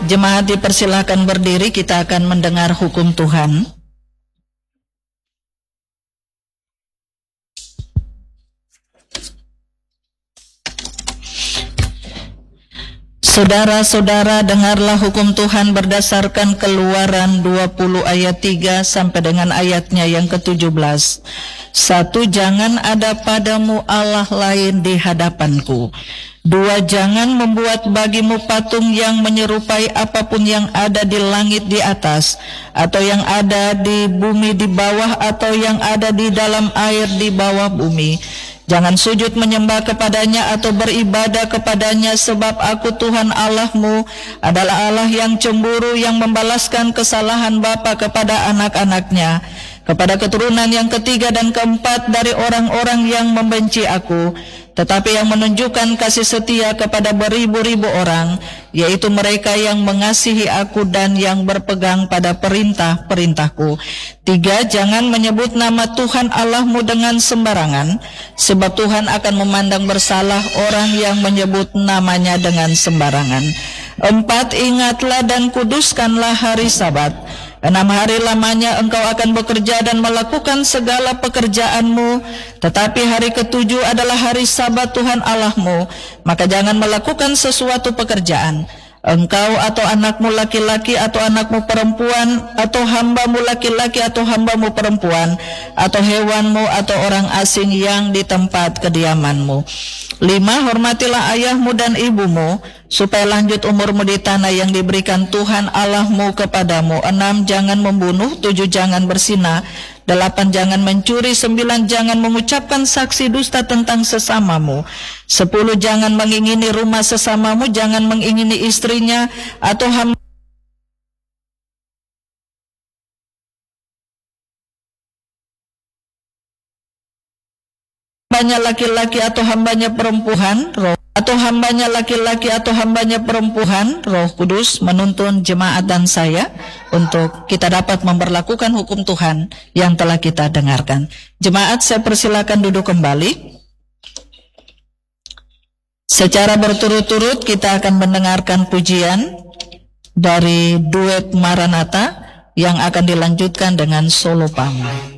Jemaat dipersilahkan berdiri, kita akan mendengar hukum Tuhan. Saudara-saudara, dengarlah hukum Tuhan berdasarkan Keluaran 20 ayat 3 sampai dengan ayatnya yang ke-17. 1. Jangan ada padamu Allah lain di hadapanku. 2. Jangan membuat bagimu patung yang menyerupai apapun yang ada di langit di atas, atau yang ada di bumi di bawah, atau yang ada di dalam air di bawah bumi. Jangan sujud menyembah kepadanya atau beribadah kepadanya, sebab aku Tuhan Allahmu adalah Allah yang cemburu, yang membalaskan kesalahan bapa kepada anak-anaknya, kepada keturunan yang ketiga dan keempat dari orang-orang yang membenci aku, tetapi yang menunjukkan kasih setia kepada beribu-ribu orang, yaitu mereka yang mengasihi aku dan yang berpegang pada perintah-perintahku. 3. Jangan menyebut nama Tuhan Allahmu dengan sembarangan, sebab Tuhan akan memandang bersalah orang yang menyebut namanya dengan sembarangan. 4. Ingatlah dan kuduskanlah hari Sabat. 6 hari lamanya engkau akan bekerja dan melakukan segala pekerjaanmu, tetapi hari ke-7 adalah hari Sabat Tuhan Allahmu, maka jangan melakukan sesuatu pekerjaan. Engkau atau anakmu laki-laki atau anakmu perempuan, atau hambamu laki-laki atau hambamu perempuan, atau hewanmu atau orang asing yang di tempat kediamanmu. 5. Hormatilah ayahmu dan ibumu, supaya lanjut umurmu di tanah yang diberikan Tuhan Allahmu kepadamu. 6. Jangan membunuh. 7. Jangan berzina. 8. Jangan mencuri. 9. Jangan mengucapkan saksi dusta tentang sesamamu. 10. Jangan mengingini rumah sesamamu. Jangan mengingini istrinya atau hambanya laki-laki atau hambanya perempuan. Hambanya laki-laki atau hambanya perempuan. Roh Kudus menuntun jemaat dan saya untuk kita dapat memberlakukan hukum Tuhan yang telah kita dengarkan. Jemaat, saya persilakan duduk kembali. Secara berturut-turut kita akan mendengarkan pujian dari duet Maranatha yang akan dilanjutkan dengan solo pamor.